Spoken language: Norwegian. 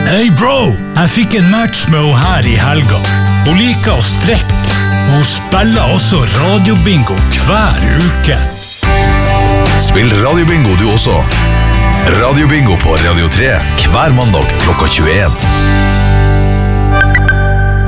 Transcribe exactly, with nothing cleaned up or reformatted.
Hei bro, jeg fikk en match med henne her i helga. Hun liker å strekke, og hun spiller også radiobingo hver uke. Spill radiobingo du også. Radiobingo på Radio tre hver mandag klokka tjueen.